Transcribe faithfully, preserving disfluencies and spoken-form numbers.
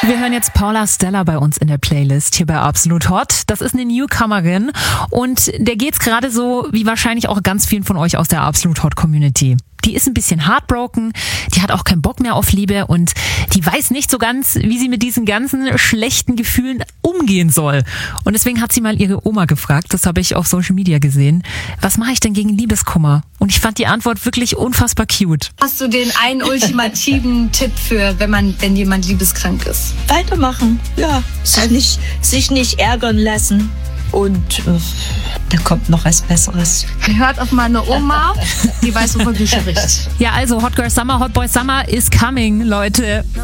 Wir hören jetzt Paula Stella bei uns in der Playlist hier bei Absolut Hot. Das ist eine Newcomerin und der geht's gerade so wie wahrscheinlich auch ganz vielen von euch aus der Absolut Hot Community. Die ist ein bisschen heartbroken, die hat auch keinen Bock mehr auf Liebe und die weiß nicht so ganz, wie sie mit diesen ganzen schlechten Gefühlen umgehen soll. Und deswegen hat sie mal ihre Oma gefragt, das habe ich auf Social Media gesehen, was mache ich denn gegen Liebeskummer? Und ich fand die Antwort wirklich unfassbar cute. Hast du den einen ultimativen Tipp für, wenn man, wenn jemand liebeskrank ist? Weitermachen, ja. Sich nicht, sich nicht ärgern lassen. Und äh, da kommt noch was Besseres. Hört auf meine Oma, die weiß, wovon sie spricht. Ja, also Hot Girl Summer, Hot Boy Summer is coming, Leute.